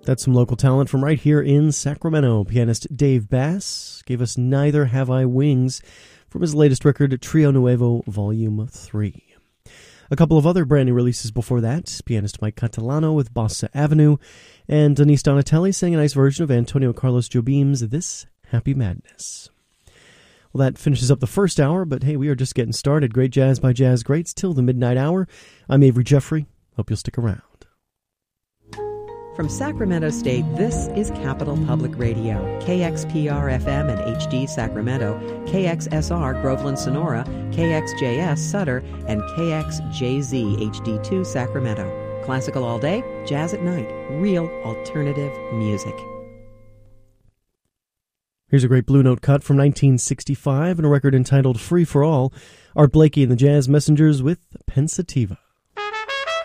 That's some local talent from right here in Sacramento. Pianist Dave Bass gave us Neither Have I Wings from his latest record, Trio Nuevo Volume 3. A couple of other brand new releases before that, pianist Mike Catalano with Bossa Avenue, and Denise Donatelli sang a nice version of Antonio Carlos Jobim's This Happy Madness. Well, that finishes up the first hour, but hey, we are just getting started. Great jazz by jazz greats till the midnight hour. I'm Avery Jeffrey. Hope you'll stick around. From Sacramento State, this is Capital Public Radio, KXPR-FM and HD Sacramento, KXSR Groveland Sonora, KXJS Sutter, and KXJZ HD2 Sacramento. Classical all day, jazz at night, real alternative music. Here's a great Blue Note cut from 1965 and a record entitled Free for All. Art Blakey and the Jazz Messengers with Pensativa.